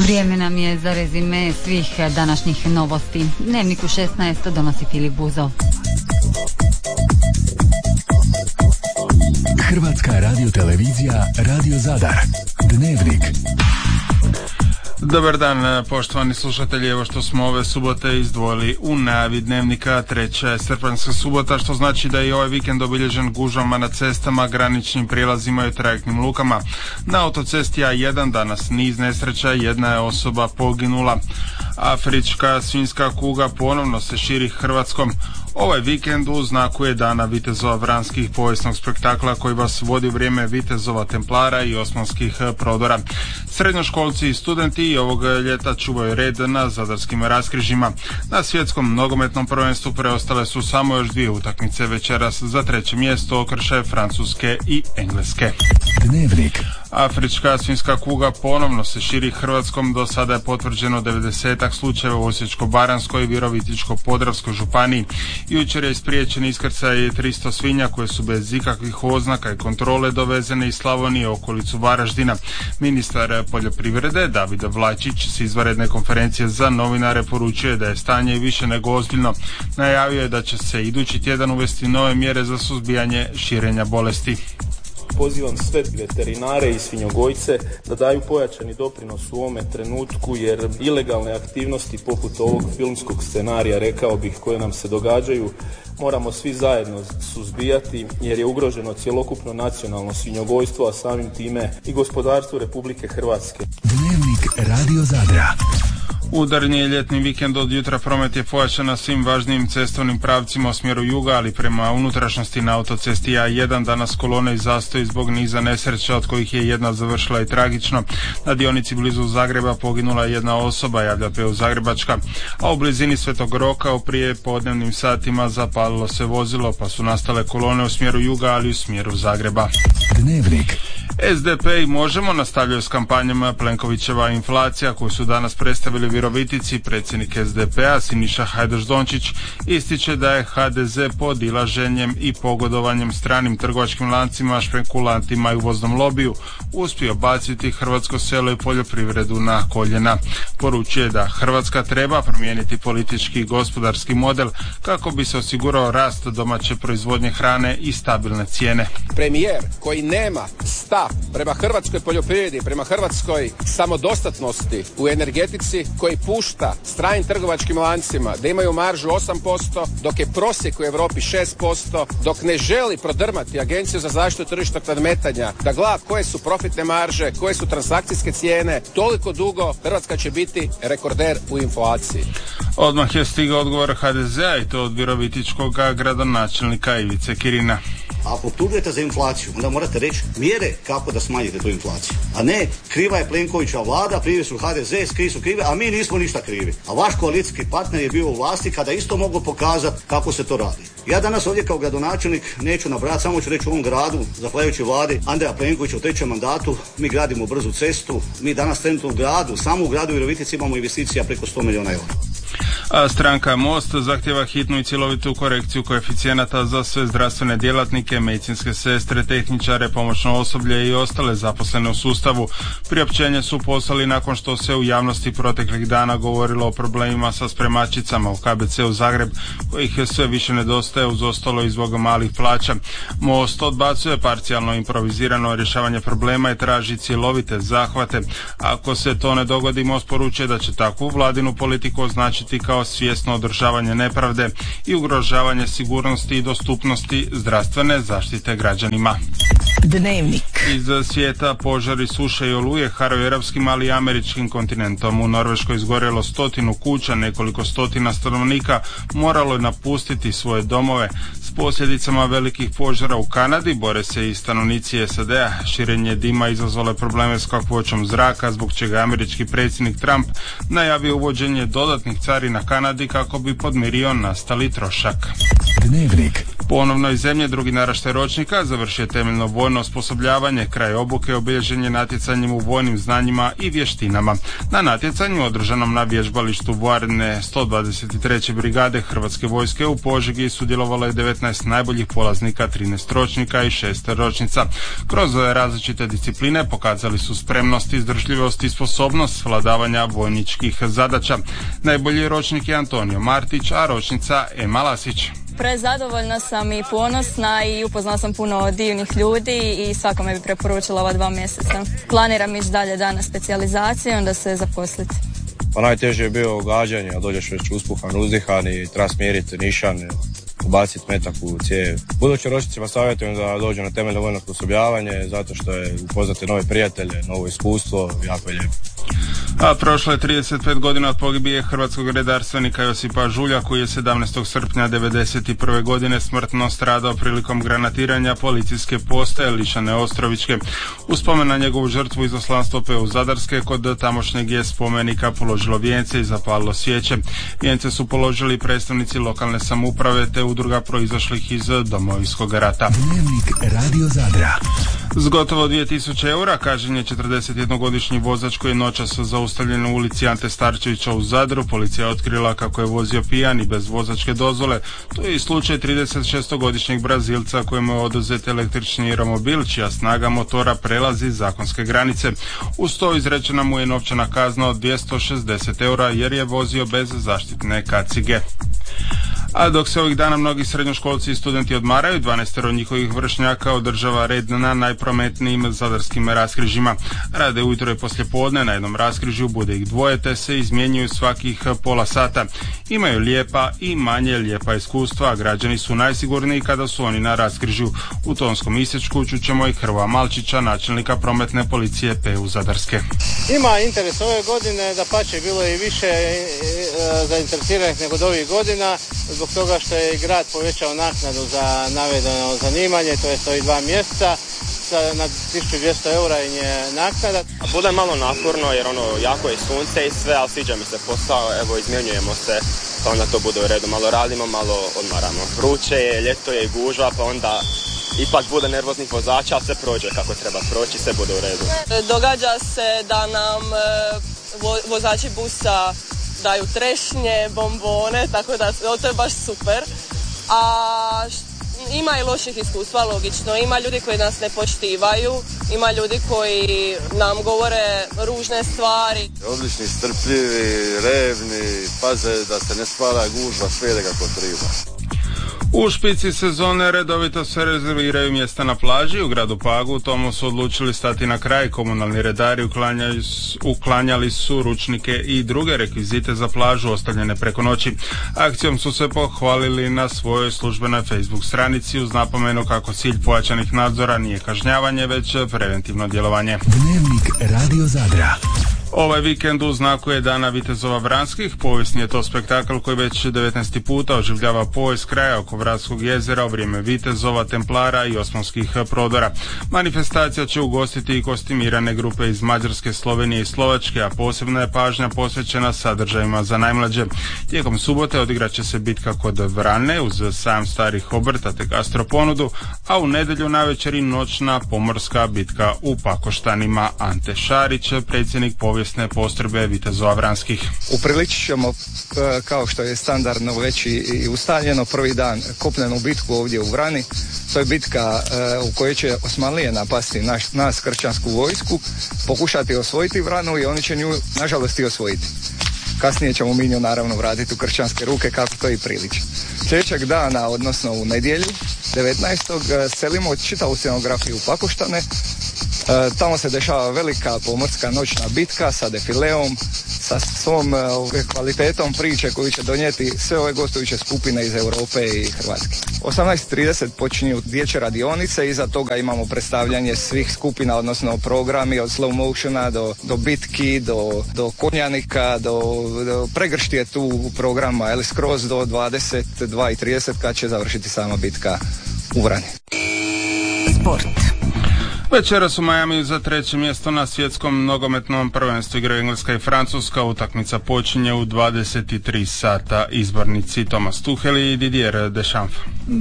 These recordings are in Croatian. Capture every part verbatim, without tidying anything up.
Vrijeme nam je za rezime svih današnjih novosti. Dnevnik u šesnaest donosi Filip Buzov. Hrvatska radiotelevizija Radio Zadar. Dnevnik. Dobar dan, poštovani slušatelji, evo što smo ove subote izdvojili u najavi dnevnika. Treća je srpanjska subota, što znači da je i ovaj vikend obilježen gužvama na cestama, graničnim prijelazima i trajektnim lukama. Na autocesti A jedan danas niz nesreća, jedna je osoba poginula. Afrička svinjska kuga ponovno se širi Hrvatskom. Ovaj vikend u znaku je Dana vitezova vranskih povijesnog spektakla koji vas vodi u vrijeme vitezova templara i osmanskih prodora. Srednjoškolci i studenti i ovog ljeta čuvaju red na zadarskim raskrižima. Na svjetskom nogometnom prvenstvu preostale su samo još dvije utakmice večeras. Za treće mjesto okršaj Francuske i Engleske. Dnevnik. Afrička svinjska kuga ponovno se širi Hrvatskom. Do sada je potvrđeno devedesetak slučajeva u Osječko-baranjskoj i Virovitičko-podravskoj županiji. Jučer je spriječen iskrcaj tristo svinja koje su bez ikakvih oznaka i kontrole dovezene iz Slavonije u okolicu Varaždina. Ministar poljoprivrede David Vlačić s izvanredne konferencije za novinare poručuje da je stanje više nego ozbiljno. Najavio je da će se idući tjedan uvesti nove mjere za suzbijanje širenja bolesti. Pozivam sve veterinare i svinjogojce da daju pojačani doprinos u ovome trenutku, jer ilegalne aktivnosti poput ovog filmskog scenarija, rekao bih, koje nam se događaju, moramo svi zajedno suzbijati, jer je ugroženo cjelokupno nacionalno svinjogojstvo, a samim time i gospodarstvo Republike Hrvatske. Dnevnik Radio Zadra. Udarni je ljetni vikend, od jutra promet je pojačan na svim važnijim cestovnim pravcima u smjeru juga, ali prema unutrašnjosti na autocesti A jedan danas kolone i zastoji zbog niza nesreća, od kojih je jedna završila i tragično. Na dionici blizu Zagreba poginula je jedna osoba, javlja P U Zagrebačka, a u blizini Svetog Roka u prije podnevnim satima zapalilo se vozilo, pa su nastale kolone u smjeru juga, ali i u smjeru Zagreba. Dnevnik. S D P i Možemo nastavljaju s kampanjama Plenkovićeva inflacija, koju su danas predstavili Virovitici. Predsjednik S D P-a Siniša Hajdaš-Dončić ističe da je H D Z pod ilaženjem i pogodovanjem stranim trgovačkim lancima, špekulantima i uvoznom lobiju uspio baciti hrvatsko selo i poljoprivredu na koljena. Poručuje da Hrvatska treba promijeniti politički i gospodarski model kako bi se osigurao rast domaće proizvodnje hrane i stabilne cijene. Premijer koji nema stav prema hrvatskoj poljoprivredi, prema hrvatskoj samodostatnosti u energetici, koji pušta stranim trgovačkim lancima da imaju maržu osam posto, dok je prosjek u Europi šest posto, dok ne želi prodrmati Agenciju za zaštitu tržišnog nadmetanja, da gleda koje su profitne marže, koje su transakcijske cijene, toliko dugo Hrvatska će biti rekorder u inflaciji. Odmah je stigao odgovor H D Z-a i to od virovitičkog gradonačelnika Ivice Kirina. Ako optužujete za inflaciju, onda morate reći mjere kako da smanjite tu inflaciju. A ne, kriva je Plenkovićeva vlada, krivi su H D Z, krivi su krivi, a mi nismo ništa krivi. A vaš koalicijski partner je bio u vlasti kada isto mogu pokazati kako se to radi. Ja danas ovdje kao gradonačelnik neću nabrati, samo ću reći u ovom gradu, zahvaljujući vladi Andreja Plenkovića u trećem mandatu, mi gradimo brzu cestu, mi danas trenutno u gradu, samo u gradu Virovitici imamo investicija preko sto milijuna eura. A stranka Most zahtjeva hitnu i cjelovitu korekciju koeficijenata za sve zdravstvene djelatnike, medicinske sestre, tehničare, pomoćno osoblje i ostale zaposlene u sustavu. Priopćenje su poslali nakon što se u javnosti proteklih dana govorilo o problemima sa spremačicama u K B C-u Zagreb, kojih je sve više nedostaje uz ostalo i zbog malih plaća. Most odbacuje parcijalno improvizirano rješavanje problema i traži cjelovite zahvate. Ako se to ne dogodi, Most poručuje da će takvu vladinu politiku označiti kao svjesno održavanje nepravde i ugrožavanje sigurnosti i dostupnosti zdravstvene zaštite građanima. Dnevnik. Iz svijeta požari, suše i oluje haraju arapskim, ali i američkim kontinentom. U Norveškoj izgorjelo stotinu kuća, nekoliko stotina stanovnika moralo je napustiti svoje domove. S posljedicama velikih požara u Kanadi bore se i stanovnici S A D-a. Širenje dima izazvalo je probleme s kakvoćom zraka, zbog čega američki predsjednik Trump najavio uvođenje dodatnih carina Kanadi kako bi podmirio nastali trošak. Dnevnik. Ponovno iz zemlje drugi naraštaj ročnika završio temeljno vojno osposobljavanje, kraj obuke obilježen je natjecanjem u vojnim znanjima i vještinama. Na natjecanju održanom na vježbalištu vojarne sto dvadeset treće brigade Hrvatske vojske u Požegi sudjelovalo je devetnaest najboljih polaznika, trinaest ročnika i šest ročnica. Kroz različite discipline pokazali su spremnost, izdržljivost i sposobnost vladavanja vojničkih zadaća. Najbolji ročnik je Antonio Martić, a ročnica Ema Lasić. Prezadovoljna sam i ponosna i upoznala sam puno divnih ljudi i svakome bi preporučila ova dva mjeseca. Planiram ići dalje dan na specijalizaciju i onda se zaposliti. Pa najteže je bio gađanje, a dođeš već uspuhan, uzdihan i treba smjeriti nišan, ubaciti metak u cijev. Budućim ročnicima savjetujem da dođu na temeljno vojno osposobljavanje zato što je upoznati nove prijatelje, novo iskustvo, jako je lijepo. A prošlo je trideset pet godina od pogibije hrvatskog redarstvenika Josipa Žulja, koji je sedamnaestog srpnja devedeset prve godine smrtno stradao prilikom granatiranja policijske postaje Lišane Ostrovićke. U spomen na njegovu žrtvu izaslanstvo P U Zadarske kod tamošnjeg je spomenika položilo vijence i zapalilo svijeće. Vijence su položili predstavnici lokalne samouprave te udruga proizašlih iz Domovinskog rata. Dnevnik Radio Zadra. S gotovo dvije tisuće eura kažnjen je četrdesetjednogodišnji vozač koji je noćas zaustavljen u ulici Ante Starčevića u Zadru. Policija je otkrila kako je vozio pijan i bez vozačke dozvole. To je i slučaj trideset šestogodišnjeg Brazilca kojemu je oduzet električni romobil čija snaga motora prelazi zakonske granice. Uz to izrečena mu je novčana kazna od dvjesto šezdeset eura jer je vozio bez zaštitne kacige. A dok se ovih dana mnogi srednjoškolci i studenti odmaraju, dvanaestero njihovih vršnjaka održava red na najprometnijim zadarskim raskrižjima. Rade ujutro i poslijepodne, na jednom raskrižju bude ih dvoje te se izmjenjuju svakih pola sata. Imaju lijepa i manje lijepa iskustva, a građani su najsigurniji kada su oni na raskrižju. U tonskom isječku čućemo i Hrvoja Malčića, načelnika prometne policije P U Zadarske. Ima interes ove godine, da pače bilo je i više e, e, zainteresiranih nego od ovih godina, zbog toga što je grad povećao naknadu za navedeno zanimanje, to je ovih dva mjeseca, na tisuću dvjesto eura im je naknada. A bude malo naporno jer ono jako je sunce i sve, ali sviđa mi se posao, evo izmjenjujemo se, pa onda to bude u redu, malo radimo, malo odmaramo. Vruće je, ljeto je, gužva, pa onda ipak bude nervoznih vozača, ali sve prođe kako treba proći, sve bude u redu. Događa se da nam vo, vozači busa daju trešnje, bombone, tako da to je baš super. A ima i loših iskustva, logično. Ima ljudi koji nas ne poštivaju, ima ljudi koji nam govore ružne stvari. Odlični, strpljivi, revni, paze da se ne stvara gužva, sve ide kako treba. U špici sezone redovito se rezerviraju mjesta na plaži. U gradu Pagu tomu su odlučili stati na kraj. Komunalni redari uklanjali su ručnike i druge rekvizite za plažu ostavljene preko noći. Akcijom su se pohvalili na svojoj službenoj Facebook stranici uz napomenu kako cilj pojačanih nadzora nije kažnjavanje, već preventivno djelovanje. Dnevnik Radio Zadra. Ovaj vikend u znaku je Dana vitezova Vranskih. Povijesni je to spektakl koji već devetnaesti puta oživljava povijest kraja oko Vranskog jezera u vrijeme vitezova, templara i osmanskih prodora. Manifestacija će ugostiti i kostimirane grupe iz Mađarske, Slovenije i Slovačke, a posebna je pažnja posvećena sadržajima za najmlađe. Tijekom subote odigrat će se bitka kod Vrane uz sam starih obrta te gastroponudu, a u nedjelju navečer i noćna pomorska bitka u Pakoštanima. Ante Šarić, predsjednik povijesne postrojbe vitezova Vranskih. Upriličit ćemo, kao što je standardno već i ustaljeno, prvi dan kopnenu bitku ovdje u Vrani. To je bitka u kojoj će Osmanlije napasti naš, nas kršćansku vojsku, pokušati osvojiti Vranu i oni će nju nažalost i osvojiti. Kasnije ćemo mi nju naravno vratiti u kršćanske ruke kako to i priliči. Sljedećeg dana, odnosno u nedjelju, devetnaestog selimo čitavu scenografiju u Pakoštane. E, tamo se dešava velika pomorska noćna bitka sa defileom, sa svom e, kvalitetom priče koju će donijeti sve ove gostujuće skupine iz Europe i Hrvatske. osamnaest trideset počinju dječje radionice, iza toga imamo predstavljanje svih skupina, odnosno programi od slow motiona do, do bitki, do, do konjanika, do, do pregršti je tu programa, ali skroz do dvadeset dva i trideset kad će završiti sama bitka u Vrani. Sport. Večeras u Majamiju za treće mjesto na svjetskom nogometnom prvenstvu igraju Engleska i Francuska. Utakmica počinje u dvadeset tri sata. Izbornici Thomas Tuchel i Didier Deschamps.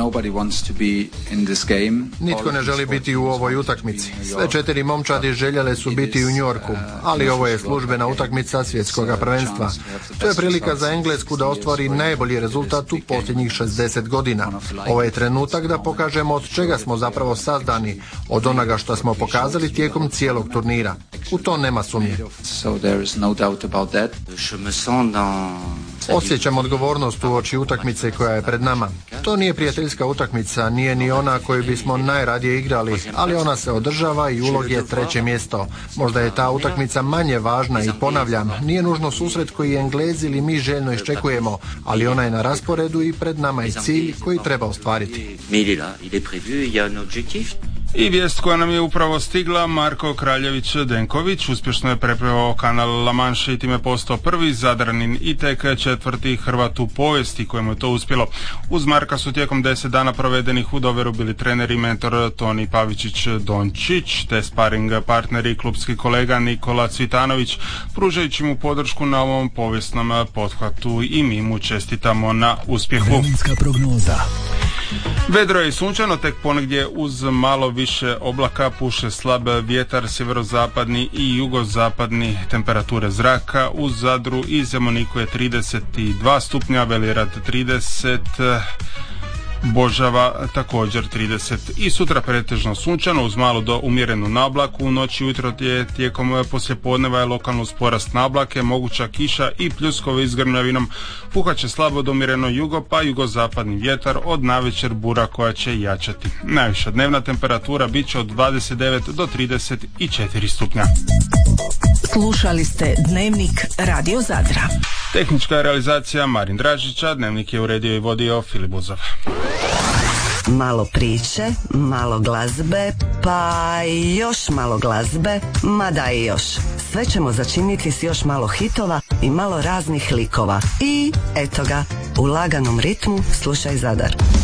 Nitko ne želi biti u ovoj utakmici. Sve četiri momčadi željele su biti u New Yorku, ali ovo je službena utakmica svjetskog prvenstva. To je prilika za Englesku da ostvari najbolji rezultat u posljednjih šezdeset godina. Ovo je trenutak da pokažemo od čega smo zapravo sazdani, od onoga što smo pokazali tijekom cijelog turnira. U to nema sumnje. Osjećam odgovornost u oči utakmice koja je pred nama. To nije prijateljska utakmica, nije ni ona koju bismo najradije igrali, ali ona se održava i ulog je treće mjesto. Možda je ta utakmica manje važna i ponavljam, nije nužno susret koji Englezi ili mi željno iščekujemo, ali ona je na rasporedu i pred nama je cilj koji treba ostvariti. I vijest koja nam je upravo stigla, Marko Kraljević-Denković uspješno je preplivao kanal La Manche i time postao prvi Zadranin i tek četvrti Hrvat u povijesti kojemu je to uspjelo. Uz Marka su tijekom deset dana provedenih u Doveru bili trener i mentor Toni Pavičić-Dončić, te sparing partner i klubski kolega Nikola Cvitanović, pružajući mu podršku na ovom povijesnom pothvatu i mi mu čestitamo na uspjehu. Vremenska prognoza. Vedro je i sunčano, tek ponegdje uz malo više oblaka puše slab vjetar, sjeverozapadni i jugozapadni. Temperature zraka u Zadru i Zemuniku je trideset dva stupnja, Velirad trideset, Božava također trideset. I sutra pretežno sunčano uz malo do umjerenu nablaku. U noći ujutro je tijekom poslijepodneva je lokalno uz porast nablake, moguća kiša i pljuskovi s grmljavinom. Puhaće slabo do umjereno jugo pa jugozapadni vjetar, od navečer bura koja će jačati. Najviša dnevna temperatura bit će od dvadeset devet do trideset četiri stupnja. Slušali ste Dnevnik Radio Zadra. Tehnička realizacija Marin Dražića, Dnevnik je uredio i vodio Filip Buzov. Malo priče, malo glazbe, pa još malo glazbe, mada i još. Sve ćemo začiniti s još malo hitova i malo raznih likova. I eto ga, u laganom ritmu slušaj Zadar.